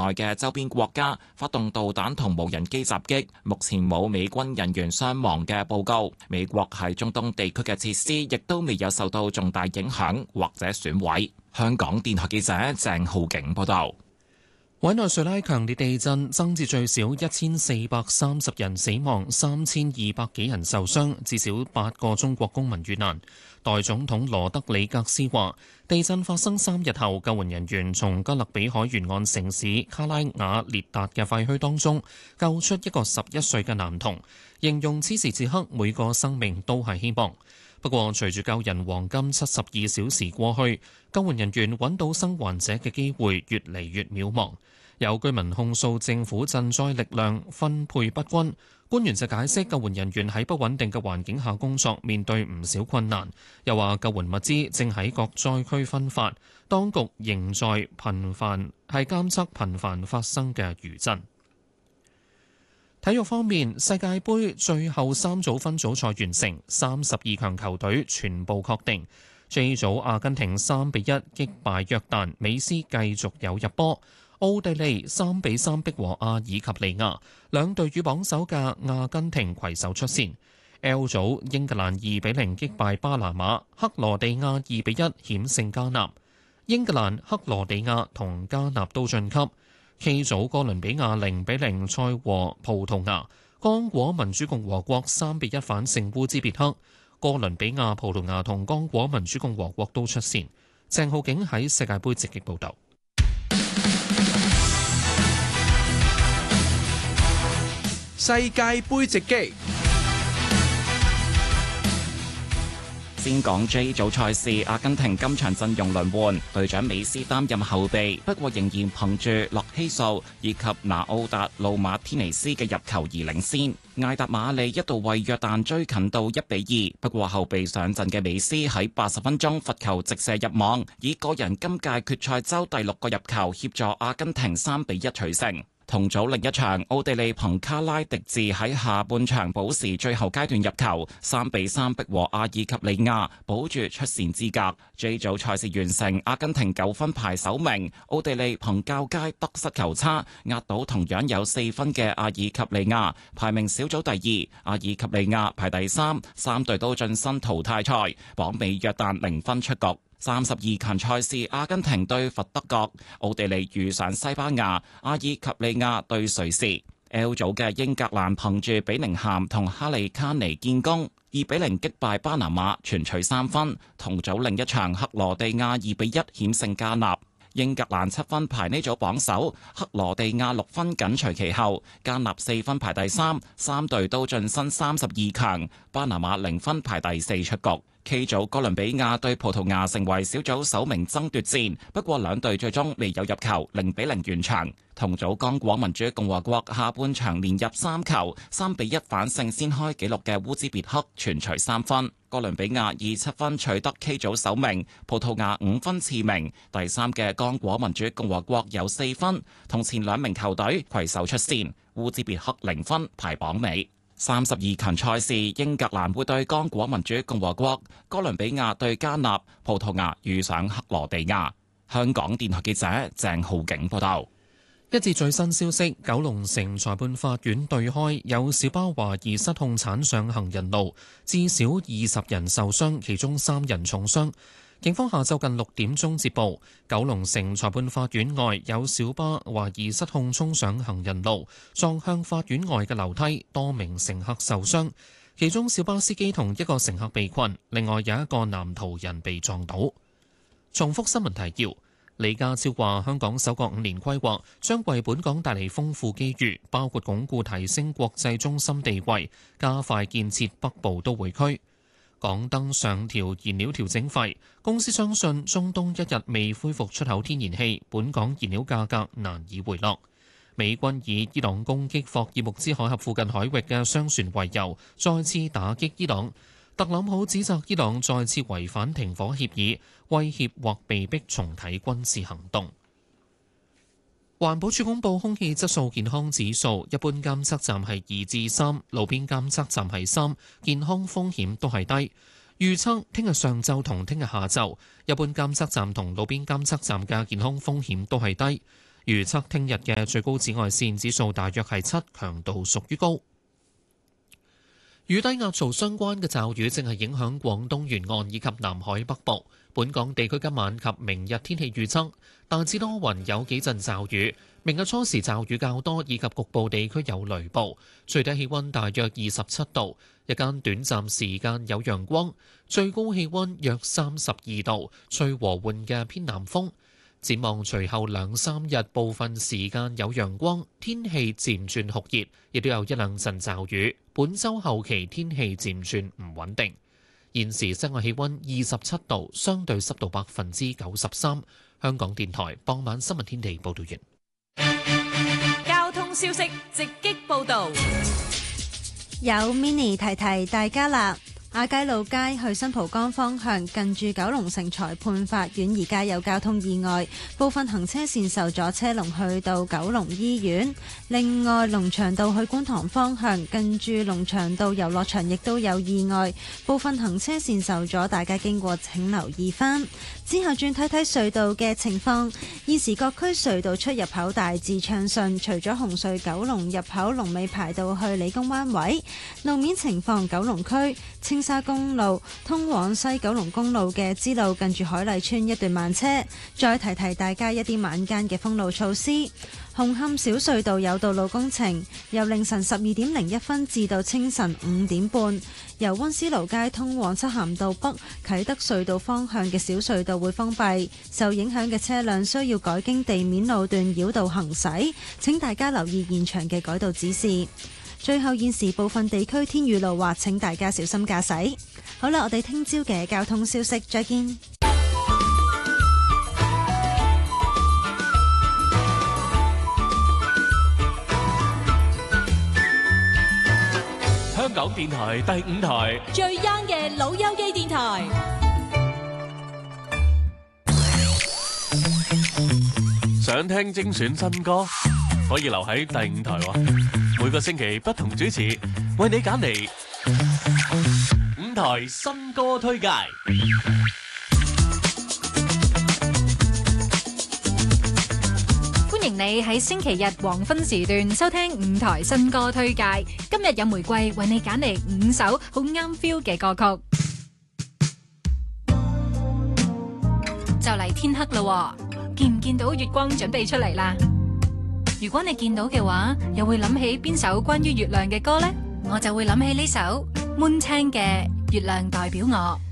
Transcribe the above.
內嘅周邊國家發動導彈同無人機襲擊，目前冇美軍人員傷亡嘅報告。美國喺中東地區嘅設施亦都未有受到重大影響或者損毀。香港電台記者鄭浩景報道。 委內瑞拉強烈地震增至最少1430人死亡，3200幾人受傷，至少8個中國公民遇難。代總統羅德里格斯話，地震發生3日後，救援人員從加勒比海沿岸城市卡拉瓦列達嘅廢墟當中救出一個11歲嘅男童，形容此時此刻每個生命都係希望。不過，隨住救人黃金72小時過去，救援人員揾到生還者嘅機會越嚟越渺茫。有居民控訴政府賑災力量分配不均，官員就解釋救援人員喺不穩定嘅環境下工作，面對唔少困難。又話救援物資正喺各災區分發，當局仍在監測頻繁發生嘅餘震。體育方面，世界盃最後3組分組賽完成，32強球隊全部確定。J 組阿根廷3-1擊敗約旦，美斯繼續有入波。奧地利3-3逼和阿爾及利亞，兩隊與榜首嘅阿根廷攜手出線。L 組英格蘭2-0擊敗巴拿馬，克羅地亞2-1險勝加納。英格蘭、克羅地亞同加納都晉級。K 組哥倫比亞0-0賽和葡萄牙，剛果民主共和國3-1反勝烏茲別克。哥倫比亞、葡萄牙同剛果民主共和國都出線。鄭浩景喺世界盃直擊報導。 世界盃直擊。 先講 J 組賽事，阿根廷今場陣容輪換，隊長美斯擔任後備，不過仍然憑住洛希素以及拿奧達路馬天尼斯嘅入球而領先。艾達馬利一度為約旦追近到1-2，不過後備上陣嘅美斯喺80分鐘罰球直射入網，以個人今屆決賽周第6個入球協助阿根廷3-1取勝。同組另一場，奧地利憑卡拉迪治喺下半場補時最後階段入球，3-3逼和阿爾及利亞，保住出線資格。J 組賽事完成，阿根廷9分排首名，奧地利憑較佳得失球差壓倒同樣有4分嘅阿爾及利亞，排名小組第2，阿爾及利亞排第3，三隊都晉身淘汰賽，榜尾約旦0分出局。32強賽事，阿根廷對佛得角，奧地利遇上西班牙，阿爾及利亞對瑞士。L 組嘅英格蘭憑住比寧咸同哈利卡尼建功，2-0擊敗巴拿馬，全取3分。同組另一場，克羅地亞2-1險勝加納。英格蘭7分排呢組榜首，克羅地亞6分緊隨其後，加納4分排第3，三隊都晉身32強，巴拿馬0分排第4出局。K 組哥倫比亞對葡萄牙成為小組首名爭奪戰，不過兩隊最終未有入球，0-0完場。同組剛果民主共和國下半場連入3球，3-1反勝先開紀錄嘅烏茲別克，全取3分。哥倫比亞以7分取得 K 組首名，葡萄牙5分次名，第3嘅剛果民主共和國有4分，同前兩名球隊攜手出線。烏茲別克0分排榜尾。32強賽事，英格蘭會對剛果民主共和國，哥倫比亞對加納，葡萄牙遇上克羅地亞。香港電台記者鄭浩景報道。 一節最新消息，九龍城裁判法院對開有小巴懷疑失控鏟上行人路，至少20人受傷，其中3人重傷。警方下晝近6點鐘接報，九龍城裁判法院外有小巴懷疑失控衝上行人路，撞向法院外嘅樓梯，多名乘客受傷，其中小巴司機同一個乘客被困，另外有一個男途人被撞倒。重複新聞提要，李家超話香港首個5年規劃將為本港帶嚟豐富機遇，包括鞏固提升國際中心地位，加快建設北部都會區。港燈上調燃料調整費，公司相信中東一日未恢復出口天然氣，本港燃料價格難以回落。美軍以伊朗攻擊霍爾木茲海峽附近海域嘅商船為由，再次打擊伊朗。特朗普指責伊朗再次違反停火協議，威脅或被迫重啟軍事行動。環保署公布空氣質素健康指數，一般監測站係2至3，路邊監測站係3，健康風險都係低。預測聽日上晝同聽日下晝，一般監測站同路邊監測站嘅健康風險都係低。 預測聽日嘅最高紫外線指數大約係7，強度屬於高。與低壓槽相關嘅驟雨正係影響廣東沿岸以及南海北部。本港地區今晚及明日天氣預測大致多雲，有幾陣驟雨。明日初時驟雨較多，以及局部地區有雷暴。最低氣溫大約27度，日間短暫時間有陽光，最高氣溫約32度，吹和緩嘅偏南風。展望隨後2-3日，部分時間有陽光，天氣漸轉酷熱，亦都有一兩陣驟雨。本週後期天氣漸轉唔穩定。現時室外氣溫27度，相對濕度93%。香港電台傍晚新聞天地報道完。 交通消息直擊報道， 有 Mini 提提大家啦。亞皆老街去新蒲崗方向，近住九龍城裁判法院而家有交通意外，部分行車線受阻，車龍去到九龍醫院。另外，龍翔道去觀塘方向，近住龍翔道遊樂場亦都有意外，部分行車線受阻，大家經過請留意返。之後轉睇睇隧道嘅情況，現時各區隧道出入口大致暢順，除咗紅隧九龍入口龍尾排到去理工灣位。路面情況，九龍區青沙公路通往西九龍公路嘅支路近住海麗村一段慢車。再提提大家一啲晚間嘅封路措施。紅磡小隧道有道路工程，由凌晨12:01至到清晨5點半，由溫思勞街通往漆咸道北啟德隧道方向嘅小隧道會封閉，受影響嘅車輛需要改經地面路段繞道行駛，請大家留意現場嘅改道指示。最後，現時部分地區天雨路滑，請大家小心駕駛。好啦，我哋聽朝嘅交通消息，再見。 香港電台第5台最 young 嘅老友記電台。 想聽精選新歌，可以留喺第5台喎。每個星期不同主持，為你揀嚟5台新歌推介。 歡迎你喺星期日黃昏時段收聽5台新歌推介。今日有玫瑰為你揀嚟5首好啱 feel 嘅歌曲。就嚟天黑啦，見唔見到月光準備出嚟啦？如果你見到嘅話，又會諗起邊首關於月亮嘅歌呢？我就會諗起呢首 Moon Tang 嘅《月亮代表我》。